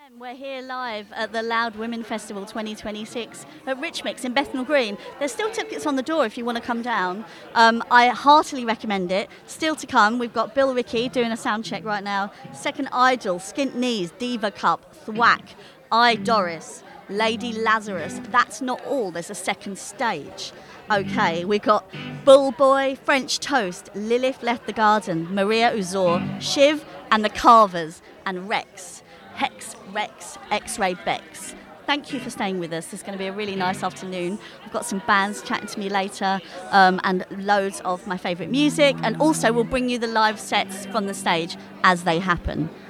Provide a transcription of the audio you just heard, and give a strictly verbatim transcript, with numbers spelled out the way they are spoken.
And we're here live at the Loud Women Festival twenty twenty-six at Rich Mix in Bethnal Green. There's still tickets on the door if you want to come down. Um, I heartily recommend it. Still to come, we've got Bill Ricky doing a sound check right now. Second Idol, Skint Knees, Diva Cup, Thwack, I Doris, Lady Lazarus. That's not all. There's a second stage. Okay, we've got Bull Boy, French Toast, Lilith Left the Garden, Maria Uzor, Shiv and the Carvers, and Rex. Hex, Rex, X-Ray Bex. Thank you for staying with us. It's going to be a really nice afternoon. I've got some bands chatting to me later um, and loads of my favourite music. And also we'll bring you the live sets from the stage as they happen.